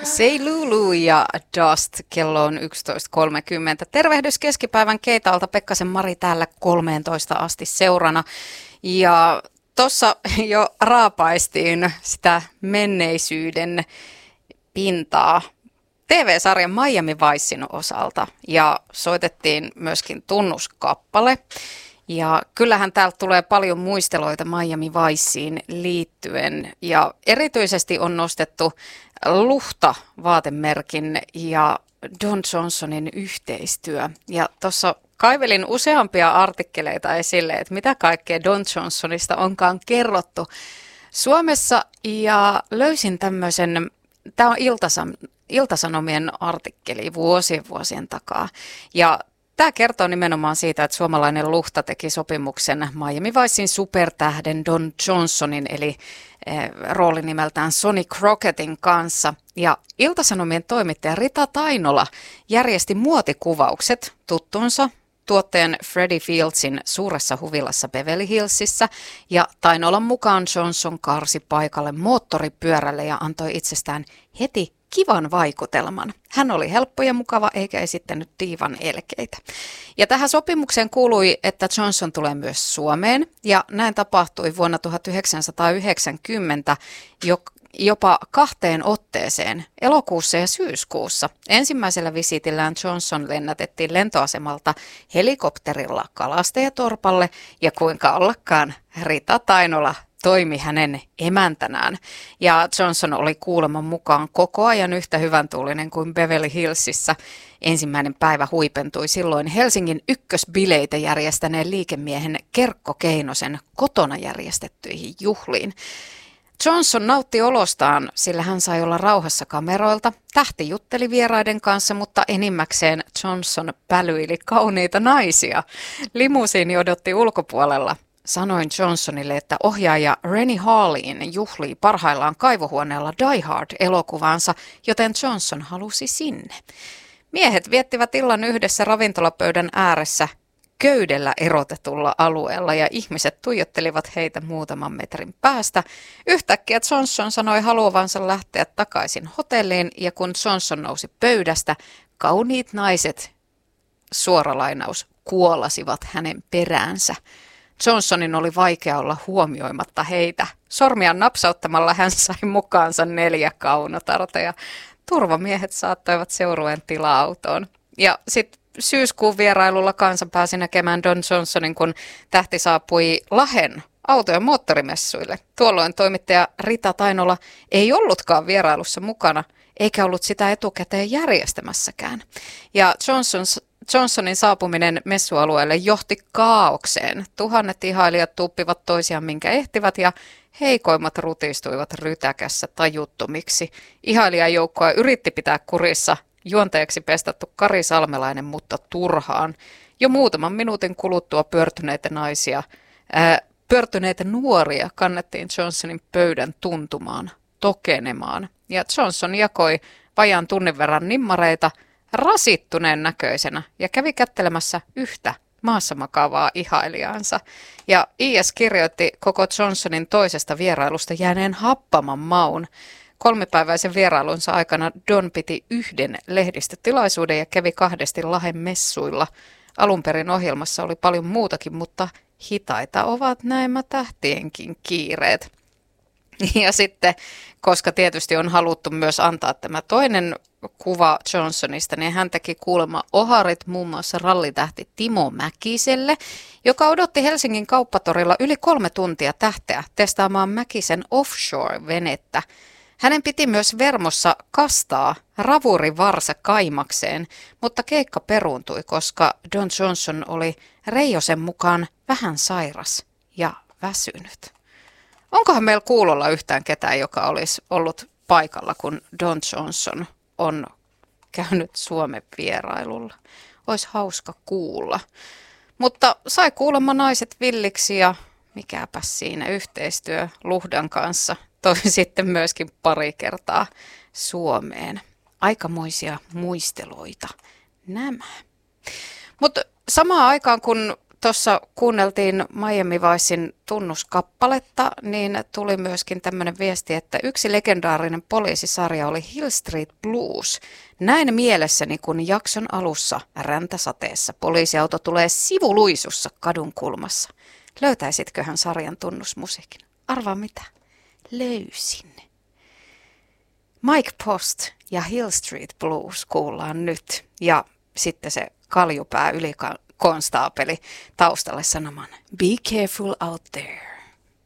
Say Lulu ja Dust, kello on 11.30. Tervehdys keskipäivän Keitaalta, Pekkasen Mari täällä 13 asti seurana. Ja tuossa jo raapaistiin sitä menneisyyden pintaa TV-sarjan Miami Vicen osalta ja soitettiin myöskin tunnuskappale. Ja kyllähän täältä tulee paljon muisteloita Miami Viceen liittyen ja erityisesti on nostettu Luhta-vaatemerkin ja Don Johnsonin yhteistyö. Ja tuossa kaivelin useampia artikkeleita esille, että mitä kaikkea Don Johnsonista onkaan kerrottu Suomessa ja löysin tämmöisen, tämä on Ilta-Sanomien artikkeli vuosien takaa ja tämä kertoo nimenomaan siitä, että suomalainen Luhta teki sopimuksen Miami Vicen supertähden Don Johnsonin eli roolinimeltään Sonny Crocketin kanssa. Ja Ilta-Sanomien toimittaja Rita Tainola järjesti muotikuvaukset tuttuunsa tuottajan Freddie Fieldsin suuressa huvilassa Beverly Hillsissä. Ja Tainolan mukaan Johnson karsi paikalle moottoripyörälle ja antoi itsestään heti kivan vaikutelman. Hän oli helppo ja mukava eikä esittänyt diivan elkeitä. Ja tähän sopimukseen kuului, että Johnson tulee myös Suomeen ja näin tapahtui vuonna 1990 jopa kahteen otteeseen, elokuussa ja syyskuussa. Ensimmäisellä visiitillään Johnson lennätettiin lentoasemalta helikopterilla Kalastajatorpalle ja kuinka ollakaan Rita Tainola toimi hänen emäntänään. Ja Johnson oli kuuleman mukaan koko ajan yhtä hyväntuulinen kuin Beverly Hillsissä. Ensimmäinen päivä huipentui silloin Helsingin ykkösbileitä järjestäneen liikemiehen Kerkko Keinosen kotona järjestettyihin juhliin. Johnson nautti olostaan, sillä hän sai olla rauhassa kameroilta. Tähti jutteli vieraiden kanssa, mutta enimmäkseen Johnson pälyili kauniita naisia. Limusiini odotti ulkopuolella. Sanoin Johnsonille, että ohjaaja Rennie Harlin juhlii parhaillaan kaivohuoneella Die Hard-elokuvaansa, joten Johnson halusi sinne. Miehet viettivät illan yhdessä ravintolapöydän ääressä köydellä erotetulla alueella ja ihmiset tuijottelivat heitä muutaman metrin päästä. Yhtäkkiä Johnson sanoi haluavansa lähteä takaisin hotelliin ja kun Johnson nousi pöydästä, kauniit naiset, suora lainaus, kuolasivat hänen peräänsä. Johnsonin oli vaikea olla huomioimatta heitä. Sormiaan napsauttamalla hän sai mukaansa 4 kaunotarta ja turvamiehet saattoivat seurueen tila-autoon. Ja sitten syyskuun vierailulla kansa pääsi näkemään Don Johnsonin, kun tähti saapui Lahen auto- ja moottorimessuille. Tuolloin toimittaja Rita Tainola ei ollutkaan vierailussa mukana, eikä ollut sitä etukäteen järjestämässäkään. Ja Johnsonin saapuminen messualueelle johti kaaukseen. Tuhannet ihailijat tuppivat toisiaan minkä ehtivät ja heikoimmat rutistuivat rytäkässä tajuttomiksi. Ihailijajoukkoa yritti pitää kurissa juontajaksi pestattu Kari Salmelainen, mutta turhaan. Jo muutaman minuutin kuluttua pyörtyneitä nuoria kannettiin Johnsonin pöydän tuntumaan, tokenemaan. Ja Johnson jakoi vajaan tunnin verran nimmareita rasittuneen näköisenä ja kävi kättelemässä yhtä maassa makaavaa ihailijaansa. Ja IS kirjoitti koko Johnsonin toisesta vierailusta jääneen happaman maun. 3-päiväisen vierailunsa aikana Don piti yhden lehdistötilaisuuden ja kävi 2 Lahen messuilla. Alun perin ohjelmassa oli paljon muutakin, mutta hitaita ovat näemmä tähtienkin kiireet. Ja sitten, koska tietysti on haluttu myös antaa tämä toinen kuva Johnsonista, niin hän teki kuulemma oharit muun muassa rallitähti Timo Mäkiselle, joka odotti Helsingin kauppatorilla yli 3 tuntia tähteä testaamaan Mäkisen offshore-venettä. Hänen piti myös Vermossa kastaa ravurivarsa kaimakseen, mutta keikka peruuntui, koska Don Johnson oli Reijosen mukaan vähän sairas ja väsynyt. Onkohan meillä kuulolla yhtään ketään, joka olisi ollut paikalla, kun Don Johnson on käynyt Suomen vierailulla? Olisi hauska kuulla. Mutta sai kuulemma naiset villiksi ja mikäpäs siinä yhteistyö Luhdan kanssa toi sitten myöskin pari kertaa Suomeen. Aikamoisia muisteloita nämä. Mutta samaan aikaan kun tuossa kuunneltiin Miami Vicein tunnuskappaletta, niin tuli myöskin tämmöinen viesti, että yksi legendaarinen poliisisarja oli Hill Street Blues. Näin mielessäni, kun jakson alussa räntäsateessa poliisiauto tulee sivuluisussa kadun kulmassa. Löytäisitköhän sarjan tunnusmusiikin? Arvaa mitä? Löysin. Mike Post ja Hill Street Blues kuullaan nyt. Ja sitten se kaljupää ylikonstaapeli taustalle sanomaan Be careful out there.